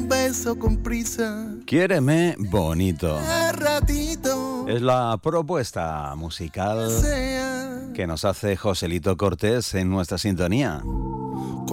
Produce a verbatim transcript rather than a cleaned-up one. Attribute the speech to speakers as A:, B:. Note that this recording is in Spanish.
A: beso con prisa.
B: Quiéreme bonito.
A: A ratito.
B: Es la propuesta musical
A: Sea.
B: que nos hace Joselito Cortés en nuestra sintonía.